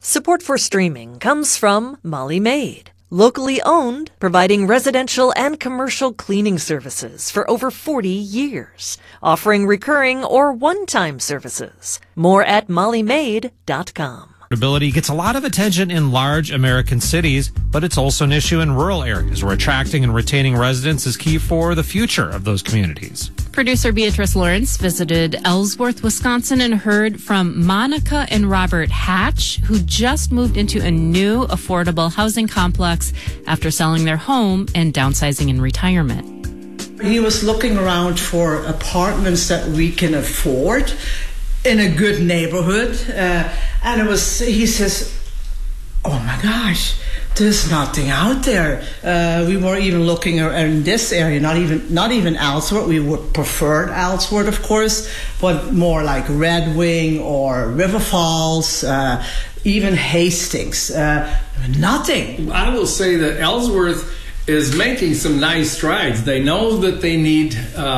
Support for streaming comes from Molly Maid, locally owned, providing residential and commercial cleaning services for over 40 years, offering recurring or one-time services. More at mollymaid.com. Affordability gets a lot of attention in large American cities, but it's also an issue in rural areas where attracting and retaining residents is key for the future of those communities. Producer Beatrice Lawrence visited Ellsworth, Wisconsin, and heard from Monica and Robert Hatch, who just moved into a new affordable housing complex after selling their home and downsizing in retirement. He was looking around for apartments that we can afford in a good neighborhood, and he says, oh my gosh, there's nothing out there. We were even looking in this area, not even Ellsworth. We would prefer Ellsworth, of course, but more like Red Wing or River Falls, even Hastings. Nothing. I will say that Ellsworth is making some nice strides. They know that they need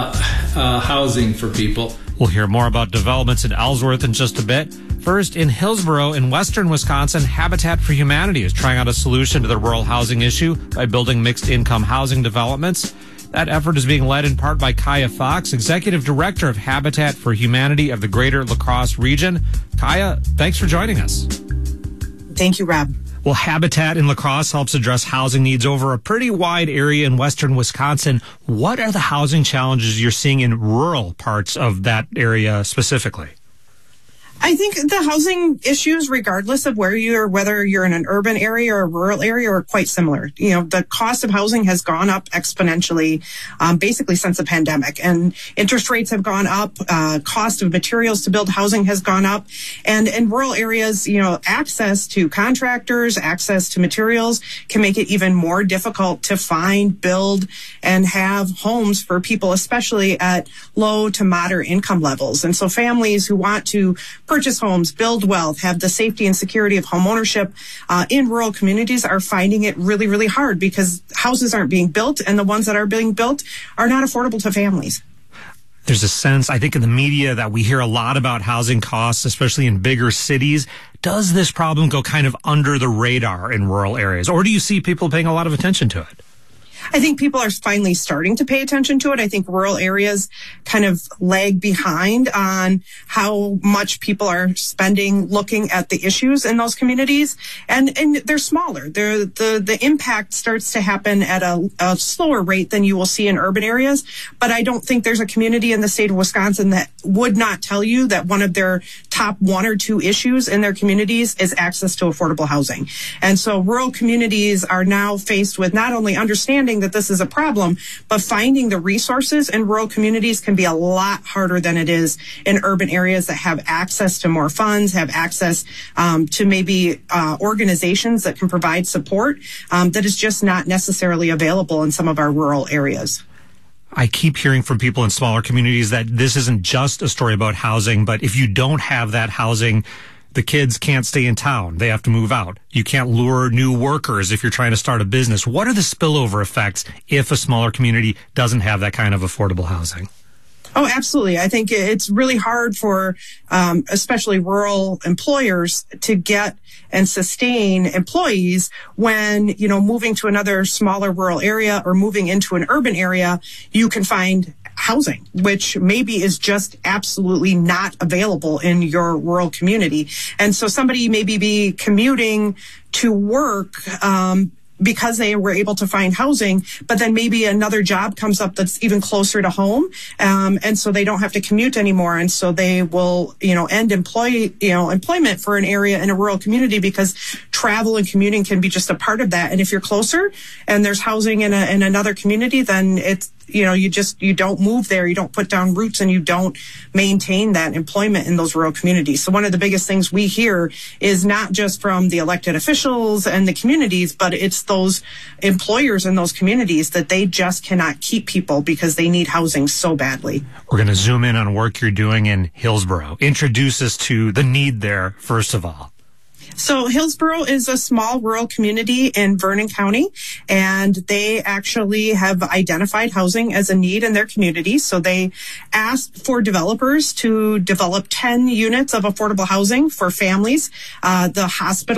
housing for people. We'll hear more about developments in Ellsworth in just a bit. First, in Hillsboro in western Wisconsin, Habitat for Humanity is trying out a solution to the rural housing issue by building mixed-income housing developments. That effort is being led in part by Kaya Fox, Executive Director of Habitat for Humanity of the Greater La Crosse region. Kaya, thanks for joining us. Thank you, Rob. Well, Habitat in La Crosse helps address housing needs over a pretty wide area in western Wisconsin. What are the housing challenges you're seeing in rural parts of that area specifically? I think the housing issues, regardless of whether you're in an urban area or a rural area, are quite similar. You know, the cost of housing has gone up exponentially, basically since the pandemic, and interest rates have gone up. Cost of materials to build housing has gone up, and in rural areas, you know, access to contractors, access to materials can make it even more difficult to find, build, and have homes for people, especially at low to moderate income levels. And so families who want to purchase homes, build wealth, have the safety and security of home ownership in rural communities are finding it really, really hard because houses aren't being built, and the ones that are being built are not affordable to families. There's a sense, I think, in the media that we hear a lot about housing costs, especially in bigger cities. Does this problem go kind of under the radar in rural areas, or do you see people paying a lot of attention to it? I think people are finally starting to pay attention to it. I think rural areas kind of lag behind on how much people are spending looking at the issues in those communities. And they're smaller. The impact starts to happen at a slower rate than you will see in urban areas. But I don't think there's a community in the state of Wisconsin that would not tell you that one of their top one or two issues in their communities is access to affordable housing. And so rural communities are now faced with not only understanding that this is a problem, but finding the resources in rural communities can be a lot harder than it is in urban areas that have access to more funds, have access to maybe organizations that can provide support that is just not necessarily available in some of our rural areas. I keep hearing from people in smaller communities that this isn't just a story about housing, but if you don't have that housing, the kids can't stay in town. They have to move out. You can't lure new workers if you're trying to start a business. What are the spillover effects if a smaller community doesn't have that kind of affordable housing? Oh, absolutely. I think it's really hard for especially rural employers to get and sustain employees when, you know, moving to another smaller rural area or moving into an urban area, you can find housing, which maybe is just absolutely not available in your rural community. And so somebody maybe be commuting to work because they were able to find housing, but then maybe another job comes up that's even closer to home. And so they don't have to commute anymore. And so they will, end employment for an area in a rural community because travel and commuting can be just a part of that. And if you're closer and there's housing in another community, then it's, you don't move there, you don't put down roots, and you don't maintain that employment in those rural communities. So one of the biggest things we hear is not just from the elected officials and the communities, but it's those employers in those communities that they just cannot keep people because they need housing so badly. We're going to zoom in on work you're doing in Hillsboro. Introduce us to the need there, first of all. So Hillsboro is a small rural community in Vernon County, and they actually have identified housing as a need in their community. So they asked for developers to develop 10 units of affordable housing for families. The hospital